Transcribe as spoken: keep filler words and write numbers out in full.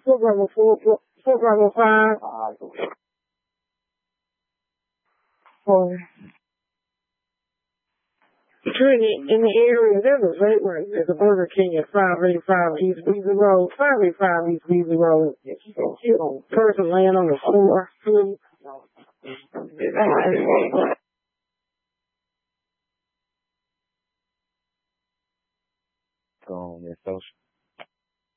foot level four, foot level five. Or between the, in the area, there's a vape right there's a Burger King at five eighty-five East Beasley Road. five eighty-five East Beasley Road. You know, person laying on the floor. Go on your social.